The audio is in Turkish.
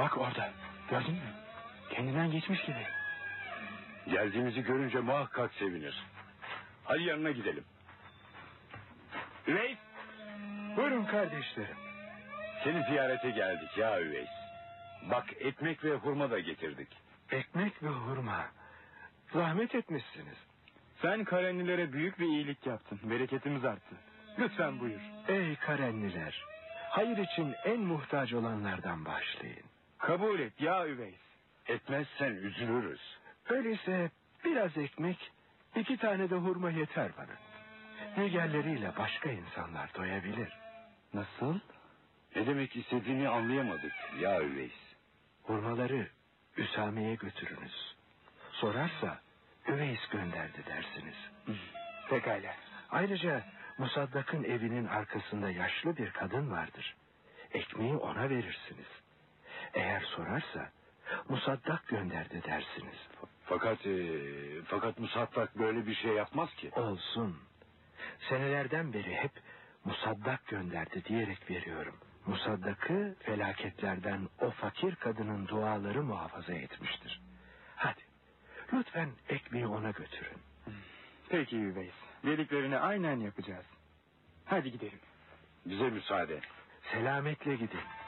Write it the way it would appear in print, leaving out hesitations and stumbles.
Bak orada, gördün mü? Kendinden geçmiş gibi. Geldiğimizi görünce muhakkak sevinir. Hadi yanına gidelim. Üveys! Buyurun kardeşlerim. Seni ziyarete geldik ya Üveys. Bak, ekmek ve hurma da getirdik. Ekmek ve hurma. Zahmet etmişsiniz. Sen Karenlilere büyük bir iyilik yaptın. Bereketimiz arttı. Lütfen buyur. Ey Karenliler, hayır için en muhtaç olanlardan başlayın. Kabul et ya Üveys. Etmezsen üzülürüz. Öyleyse biraz ekmek, 2 tane de hurma yeter bana. Nigerleriyle başka insanlar doyabilir. Nasıl? Ne demek istediğini anlayamadık ya Üveys. Hurmaları Üsame'ye götürünüz. Sorarsa Üveys gönderdi dersiniz. Pekala. Ayrıca Musaddak'ın evinin arkasında yaşlı bir kadın vardır. Ekmeği ona verirsiniz. Eğer sorarsa Musaddak gönderdi dersiniz. Fakat Musaddak böyle bir şey yapmaz ki. Olsun. Senelerden beri hep Musaddak gönderdi diyerek veriyorum. Musaddak'ı felaketlerden o fakir kadının duaları muhafaza etmiştir. Hadi lütfen ekmeği ona götürün. Peki Üveys. Dediklerini aynen yapacağız. Hadi gidelim. Bize müsaade. Selametle gidin.